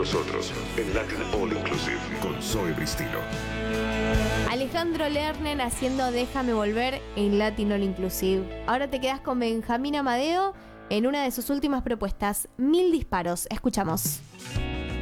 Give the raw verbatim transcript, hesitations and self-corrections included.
nosotros en Latin All Inclusive con Zoe Bristilo. Alejandro Lerner haciendo Déjame Volver en Latin All Inclusive. Ahora te quedas con Benjamín Amadeo en una de sus últimas propuestas, Mil Disparos. Escuchamos.